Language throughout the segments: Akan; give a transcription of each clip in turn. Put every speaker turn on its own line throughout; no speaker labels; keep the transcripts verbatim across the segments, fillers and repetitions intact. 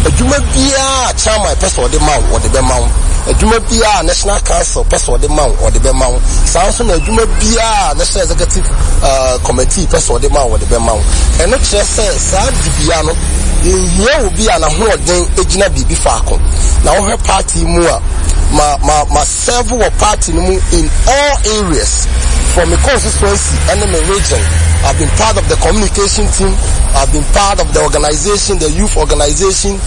adwuma bia chairman person or the man or the man adwuma bia national council person or the man or the man sanso na adwuma bia national executive uh, committee person or the man or the man and no kire say sa dibia no ye obi ana ho oden ejina bibi faako na wo he party mu a ma ma ma serve wo party mu in all areas from the constituency and the region. I've been part of the communication team. I've been part of the organization, the youth organization.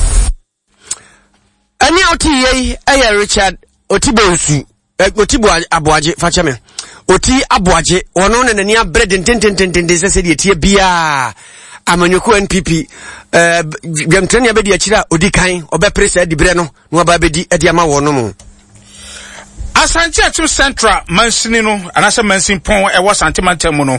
Any oti ye eh Richard Otibosu Otibo Abuaje fachame Oti Abuaje ono na nani abre den ten ten ten ten se de tie bia amanyoko N P P eh bemtani abedi akira odikan obepresa dibre no no ababedi edi ama wono mu
Asante Atum Central mansini no anase mansin pon e wo santimantam no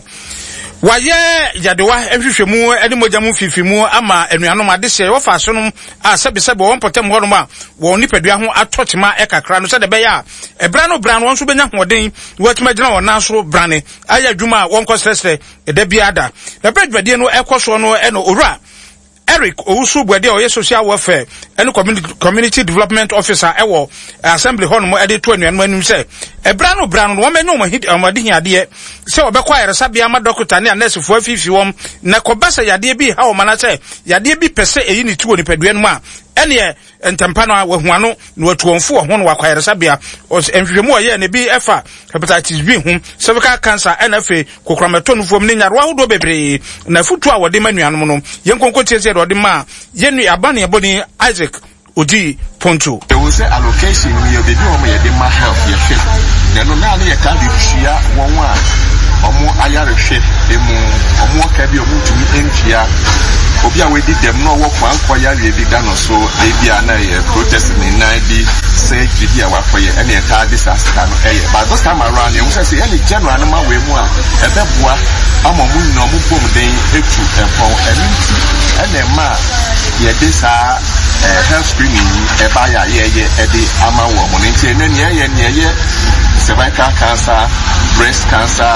waye yadewa ehwehwemu ene mojamu fifimu ama enuanom adehye wo fa so no asebesebe won potem ho no ma wo nipadua ho atotema e kakra no se de be ya ebra no bra no won so benya hoden watuma gina won naso brane aya adwuma won kosresre e da biada na bradwade no ekoso no e no owura Eric Owusu Bwede oye social welfare and community community development officer ewo assembly hall mo ede to anuanu anim se ebra no bra no wo menyo mo hid amade hiade se obekwa yeresa bia ma doctor ne nurse fo afifi wom na kobasa yade bi ha o mana se yade bi pese eyi ni tuwo ni padua no ma ene entempa no wahuano na watuonfo ho no wakwayeresa bia enhwehwemu oye ne bi efa hepatitis B hum cervical cancer N F A kokramato no fom ne nyaro ahodo bebre na futu a wode manuanom no yenkonkotie se wode ma yenu abane eboni Isaac Odi Ponto.
There was an allocation we have been doing the ma health ye fit. Then no na ye ka di hia won wa omo ayare hwe emu omo ka bi omo tumi entia obi a we di dem no wo kwa nkwa yare bi da no so e bia na ye protest ni na bi say bi a wa koye ene e ka disaster no e but this time around you say any general no ma we mu a e be boa ama mu no mu bom den etu e pon enti ene ma ye disa eh health screening e ba ya ye ye e di ama wo mo nti ene ne ye ne ye cervical cancer, breast cancer,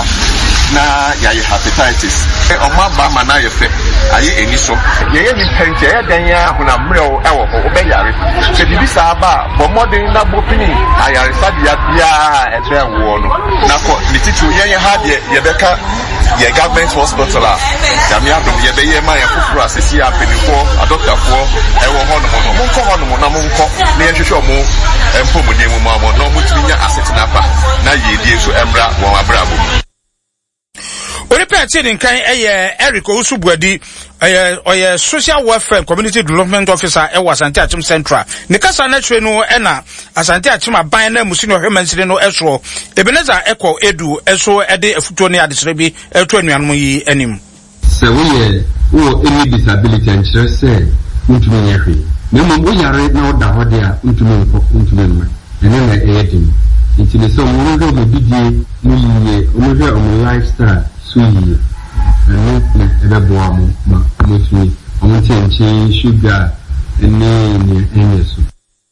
na ya hepatitis. E o ma ba ma na ye fe aye eni so ye ye ni pente e dan ya huna mre o e wo ho be yare se bibi sa ba bo modern na bo pini ayare sa dia bia e be wo no na ko ni titu ye ye ha de ye be ka ye government hospital a ya mi adom ye be ye ma ye fufuru asesi a penifo a doctor fo e wo ho no mo mo nko ho no mo na mo nko na ye hwehwe mo empo mo de mo mo no mo timinya asetina pa na ye die so embra won abrabo.
Oripe tin kan eye Eric Owusu Bwede eye oye social welfare community development officer e Asante Atum Central ne kasa na twe no e na Asante Atum aban na musi no hwemansire no eso Ebeneza Eko Edu eso e de afuto ne adesere bi eto anuanom yi anim
se wo ye wo any disability and stress say ntumi yehwe me mo wo yare na oda hode a ntumi nko ntumi ma ene na e yedim nti le so mo ro go bidie mo yiye mo hwe o lifestyle suyi ene na ebe boa mo ma mo suyi o mo chenche sugar ene ne ene so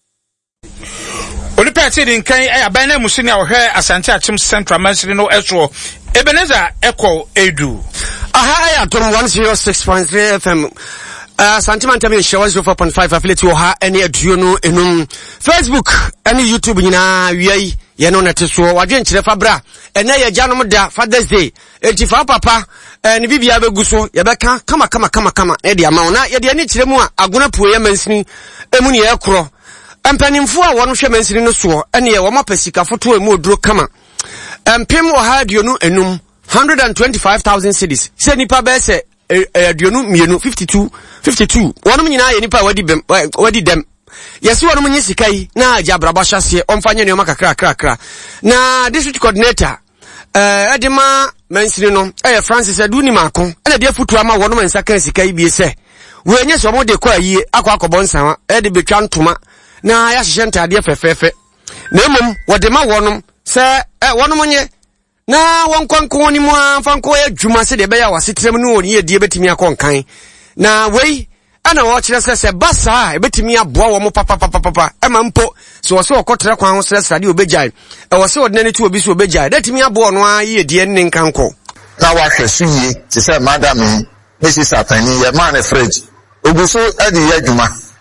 Oripe tin kan e aban na musi ne a wo hwe Asante Atum Central Mansiri no eso Ebeneza Eko Edu
aha ya tom one oh six point three F M Uh, Santimantam is one oh four point five affiliate you ha any aduo no enum Facebook any YouTube nyina wiai ye no net so wadwen kire fa bra ene ye janom da Father's Day enti fa papa eh ni bibia begu so ye beka kama kama kama kama e de ama na ye de ani kire mu a agona puo ye mansini emu ne ye kro empanimfo a wono hwe mansini no so ene ye wo mapasika foto emu oduro kama empem wo ha aduo no enum one hundred twenty-five thousand cedis se nipa be se aduonu mienu fifty-two fifty-two wonu nyina ye nipa wadi bem wadi dem yesi wonu nyi sikai na aja braba hyase omfanye ne makakra kra kra na district coordinator eh edema mansini no eh Francis Aduni Makon ena de futu ama wonu mansa kan sikai bi se we enye so mo de kwa yie akwa akobon sanwa e de betwa ntoma na ya hye ntade fefefe na emom wode ma wonu se eh wonu nye na wankwanko ni mu amfanko ya dwuma se de be ya wasetrem no oni edie betimi akonkan na wei ana wo kire se se basa e betimi aboa wo mo papa papa papa e ma mpo so wo se okotre kwan ho sresra de obejai e wo se odnani tu obi so obejai de timi aboa no aye edie ne nkanko
na wa hwesu yi ti se madam Missus Atani ye man fridge oguso adi ya dwuma